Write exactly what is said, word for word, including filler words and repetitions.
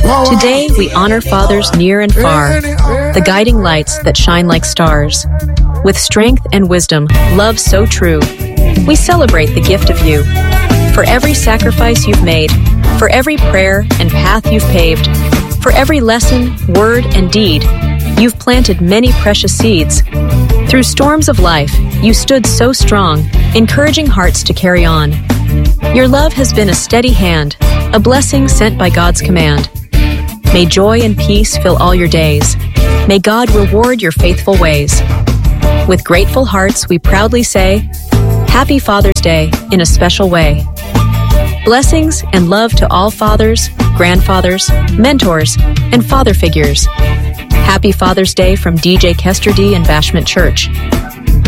Today, we honor fathers near and far, the guiding lights that shine like stars. With strength and wisdom, love so true, we celebrate the gift of you. For every sacrifice you've made, for every prayer and path you've paved, for every lesson, word, and deed, you've planted many precious seeds. Through storms of life, you stood so strong, encouraging hearts to carry on. Your love has been a steady hand, a blessing sent by God's command. May joy and peace fill all your days. May God reward your faithful ways. With grateful hearts, we proudly say, Happy Father's Day in a special way. Blessings and love to all fathers, grandfathers, mentors, and father figures. Happy Father's Day from D J Kester D and Bashment Church.